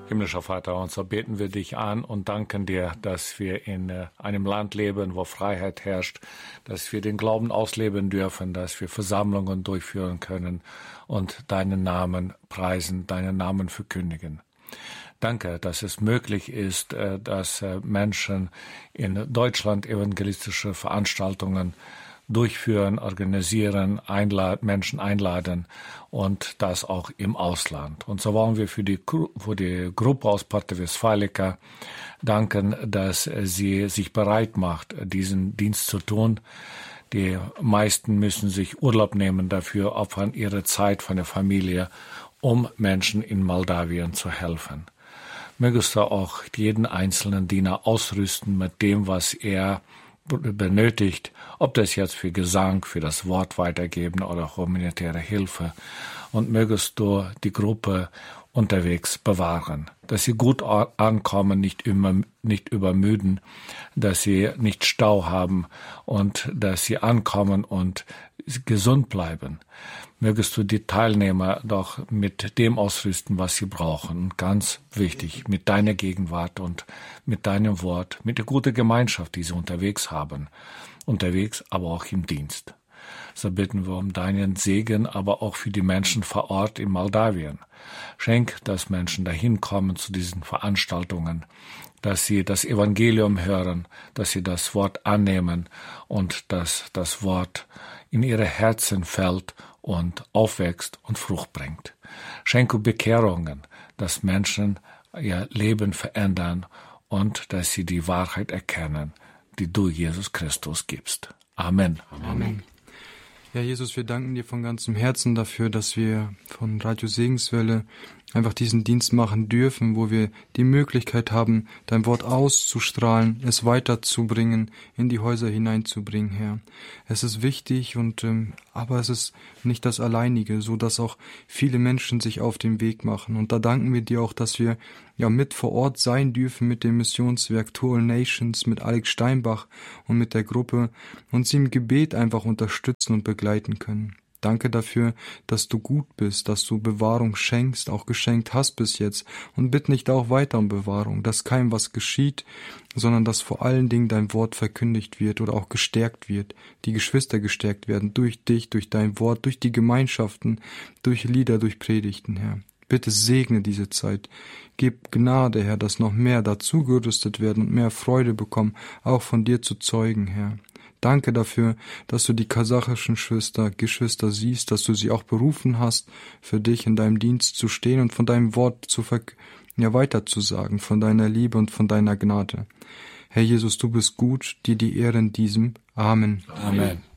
Himmlischer Vater, und so beten wir dich an und danken dir, dass wir in einem Land leben, wo Freiheit herrscht, dass wir den Glauben ausleben dürfen, dass wir Versammlungen durchführen können und deinen Namen preisen, deinen Namen verkündigen. Danke, dass es möglich ist, dass Menschen in Deutschland evangelistische Veranstaltungen durchführen, organisieren, Menschen einladen und das auch im Ausland. Und so wollen wir für die Gruppe aus Porta Westfalica danken, dass sie sich bereit macht, diesen Dienst zu tun. Die meisten müssen sich Urlaub nehmen dafür, opfern ihre Zeit von der Familie, um Menschen in Moldawien zu helfen. Mögest du auch jeden einzelnen Diener ausrüsten mit dem, was er benötigt, ob das jetzt für Gesang, für das Wort weitergeben oder humanitäre Hilfe. Und mögest du die Gruppe unterwegs bewahren, dass sie gut ankommen, nicht übermüden, dass sie nicht Stau haben und dass sie ankommen und gesund bleiben. Mögest du die Teilnehmer doch mit dem ausrüsten, was sie brauchen. Und ganz wichtig, mit deiner Gegenwart und mit deinem Wort, mit der guten Gemeinschaft, die sie unterwegs haben. Unterwegs, aber auch im Dienst. So bitten wir um deinen Segen, aber auch für die Menschen vor Ort in Moldawien. Schenk, dass Menschen dahin kommen zu diesen Veranstaltungen, dass sie das Evangelium hören, dass sie das Wort annehmen und dass das Wort in ihre Herzen fällt und aufwächst und Frucht bringt. Schenke Bekehrungen, dass Menschen ihr Leben verändern und dass sie die Wahrheit erkennen, die du, Jesus Christus, gibst. Amen. Amen. Ja, Jesus, wir danken dir von ganzem Herzen dafür, dass wir von Radio Segenswelle einfach diesen Dienst machen dürfen, wo wir die Möglichkeit haben, dein Wort auszustrahlen, es weiterzubringen, in die Häuser hineinzubringen, Herr. Es ist wichtig aber es ist nicht das Alleinige, so dass auch viele Menschen sich auf den Weg machen. Und da danken wir dir auch, dass wir mit vor Ort sein dürfen mit dem Missionswerk To All Nations, mit Alex Steinbach und mit der Gruppe und sie im Gebet einfach unterstützen und begleiten können. Danke dafür, dass du gut bist, dass du Bewahrung schenkst, auch geschenkt hast bis jetzt und bitte nicht auch weiter um Bewahrung, dass keinem was geschieht, sondern dass vor allen Dingen dein Wort verkündigt wird oder auch gestärkt wird, die Geschwister gestärkt werden durch dich, durch dein Wort, durch die Gemeinschaften, durch Lieder, durch Predigten, Herr. Bitte segne diese Zeit. Gib Gnade, Herr, dass noch mehr dazugerüstet werden und mehr Freude bekommen, auch von dir zu zeugen, Herr. Danke dafür, dass du die kasachischen Geschwister siehst, dass du sie auch berufen hast, für dich in deinem Dienst zu stehen und von deinem Wort weiterzusagen, von deiner Liebe und von deiner Gnade. Herr Jesus, du bist gut, dir die Ehre in diesem. Amen. Amen.